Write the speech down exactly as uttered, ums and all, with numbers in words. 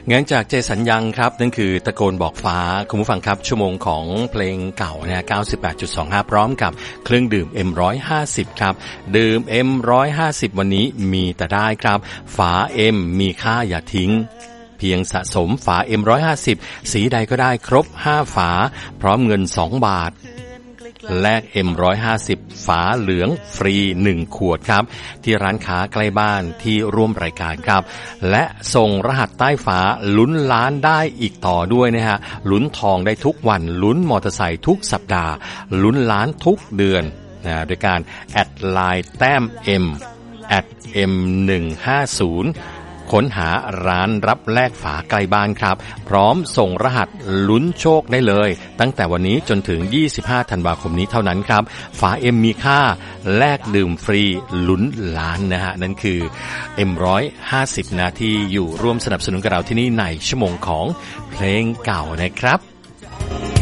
งั้นจากเจสัญญังครับนั่นคือตะโกนบอกฟ้าคุณผู้ฟังครับชั่วโมงของเพลงเก่าเนี่ย เก้าสิบแปดจุดสองห้า พร้อมกับเครื่องดื่ม เอ็ม หนึ่งร้อยห้าสิบ ครับดื่ม เอ็ม หนึ่งร้อยห้าสิบ วันนี้มีแต่ได้ครับฝา M มีค่าอย่าทิ้งเพียงสะสมฝา เอ็ม หนึ่งร้อยห้าสิบ สีใดก็ได้ครบห้าฝาพร้อมเงินสองบาทแลก เอ็ม หนึ่งร้อยห้าสิบ ฝาเหลืองฟรีหนึ่งขวดครับที่ร้านค้าใกล้บ้านที่ร่วมรายการครับและส่งรหัสใต้ฝาลุ้นล้านได้อีกต่อด้วยนะฮะลุ้นทองได้ทุกวันลุ้นมอเตอร์ไซค์ทุกสัปดาห์ลุ้นล้านทุกเดือนนะโดยการแอดไลน์แต้ม M แอด เอ็ม หนึ่งห้าศูนย์ค้นหาร้านรับแลกฝาใกล้บ้านครับพร้อมส่งรหัสลุ้นโชคได้เลยตั้งแต่วันนี้จนถึงยี่สิบห้าธันวาคมนี้เท่านั้นครับฝา M มีค่าแลกดื่มฟรีลุ้นล้านนะฮะนั่นคือ เอ็ม หนึ่งร้อยห้าสิบ นาทีอยู่ร่วมสนับสนุนกับเราที่นี่ในชั่วโมงของเพลงเก่านะครับ